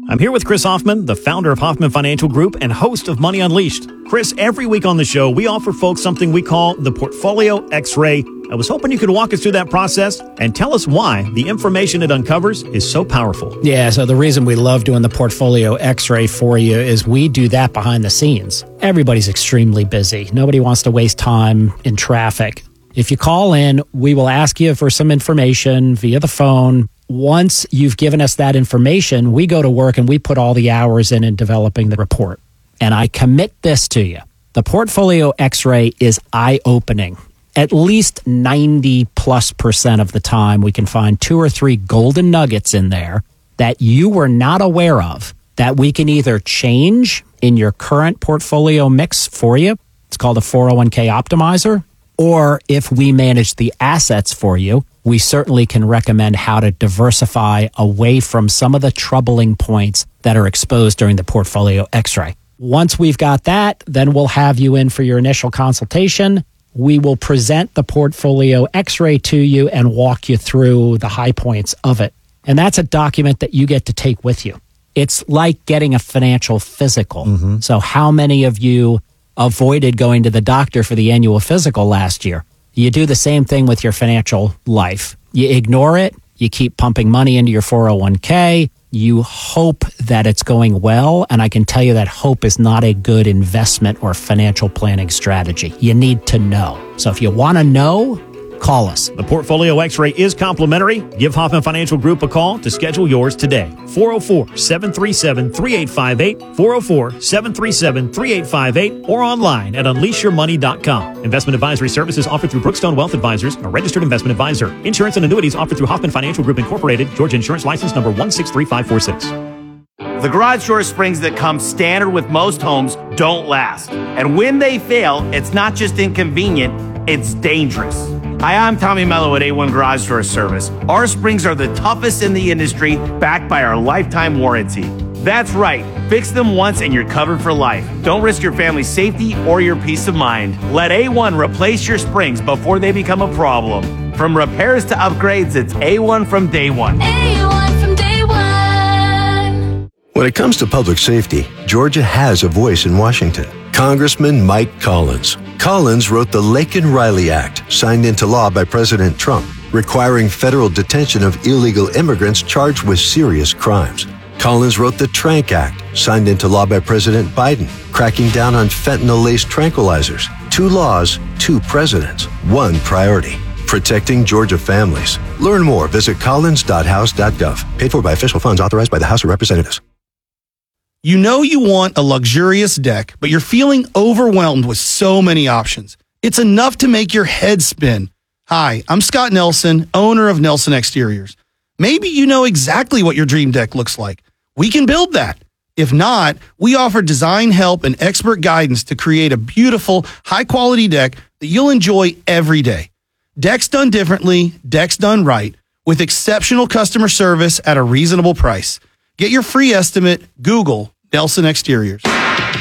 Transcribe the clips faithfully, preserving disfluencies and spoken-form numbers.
I'm here with Chris Hoffman, the founder of Hoffman Financial Group and host of Money Unleashed. Chris, every week on the show, we offer folks something we call the Portfolio X-Ray. I was hoping you could walk us through that process and tell us why the information it uncovers is so powerful. Yeah, so the reason we love doing the Portfolio X-Ray for you is we do that behind the scenes. Everybody's extremely busy. Nobody wants to waste time in traffic. If you call in, we will ask you for some information via the phone. Once you've given us that information, we go to work and we put all the hours in in developing the report. And I commit this to you. The Portfolio X-Ray is eye-opening. At least ninety plus percent of the time, we can find two or three golden nuggets in there that you were not aware of that we can either change in your current portfolio mix for you. It's called a four oh one k optimizer. Or if we manage the assets for you, we certainly can recommend how to diversify away from some of the troubling points that are exposed during the Portfolio X-ray. Once we've got that, then we'll have you in for your initial consultation. We will present the Portfolio X-ray to you and walk you through the high points of it. And that's a document that you get to take with you. It's like getting a financial physical. Mm-hmm. So how many of you avoided going to the doctor for the annual physical last year? You do the same thing with your financial life. You ignore it. You keep pumping money into your four oh one k. You hope that it's going well. And I can tell you that hope is not a good investment or financial planning strategy. You need to know. So if you want to know, call us. The Portfolio X-Ray is complimentary. Give Hoffman Financial Group a call to schedule yours today. four oh four, seven three seven, three eight five eight, four oh four, seven three seven, three eight five eight, or online at unleash your money dot com. Investment advisory services offered through Brookstone Wealth Advisors, a registered investment advisor. Insurance and annuities offered through Hoffman Financial Group Incorporated, Georgia Insurance License number one six three five four six. The garage door springs that come standard with most homes don't last. And when they fail, it's not just inconvenient, it's dangerous. Hi, I'm Tommy Mello at A one Garage Door Service. Our springs are the toughest in the industry, backed by our lifetime warranty. That's right. Fix them once and you're covered for life. Don't risk your family's safety or your peace of mind. Let A one replace your springs before they become a problem. From repairs to upgrades, it's A one from day one. A one from day one. When it comes to public safety, Georgia has a voice in Washington. Congressman Mike Collins. Collins wrote the Laken-Riley Act, signed into law by President Trump, requiring federal detention of illegal immigrants charged with serious crimes. Collins wrote the Trank Act, signed into law by President Biden, cracking down on fentanyl-laced tranquilizers. Two laws, two presidents, one priority: protecting Georgia families. Learn more. Visit collins dot house dot gov. Paid for by official funds authorized by the House of Representatives. You know you want a luxurious deck, but you're feeling overwhelmed with so many options. It's enough to make your head spin. Hi, I'm Scott Nelson, owner of Nelson Exteriors. Maybe you know exactly what your dream deck looks like. We can build that. If not, we offer design help and expert guidance to create a beautiful, high-quality deck that you'll enjoy every day. Decks done differently, decks done right, with exceptional customer service at a reasonable price. Get your free estimate. Google Nelson Exteriors. All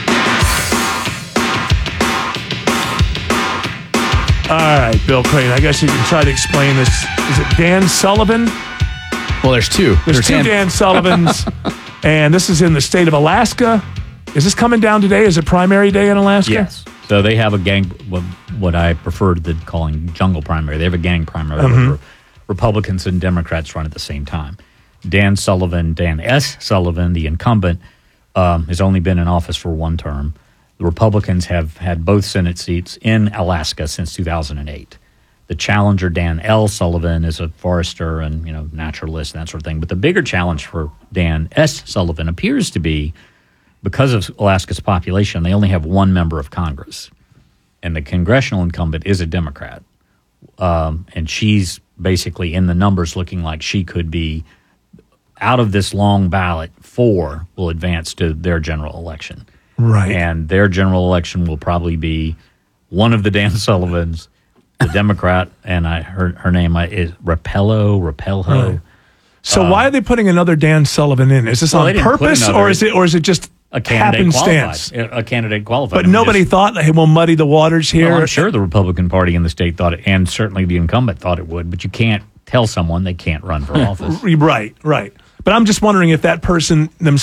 right, Bill Crane, I guess you can try to explain this. Is it Dan Sullivan? Well, there's two. There's, there's two Dan, Dan Sullivans, and this is in the state of Alaska. Is this coming down today? Is it primary day in Alaska? Yes. So they have a gang, what I prefer to calling jungle primary. They have a gang primary mm-hmm. where Republicans and Democrats run at the same time. Dan Sullivan, Dan S. Sullivan, the incumbent, um, has only been in office for one term. The Republicans have had both Senate seats in Alaska since two thousand eight. The challenger, Dan L. Sullivan, is a forester and, you know, naturalist and that sort of thing. But the bigger challenge for Dan S. Sullivan appears to be, because of Alaska's population, they only have one member of Congress. And the congressional incumbent is a Democrat. Um, and she's basically in the numbers looking like she could be, out of this long ballot, four will advance to their general election. Right. And their general election will probably be one of the Dan Sullivans, the Democrat, and I her her name is Rapello, Rapelho. Right. So uh, why are they putting another Dan Sullivan in? Is this well, on purpose, or is it or is it just a candidate happenstance? Qualified, a candidate qualified. But I mean, nobody just, thought that, hey, we'll muddy the waters here. Well, I'm sure the Republican Party in the state thought it, and certainly the incumbent thought it would, but you can't tell someone they can't run for office. Right, right. But I'm just wondering if that person themselves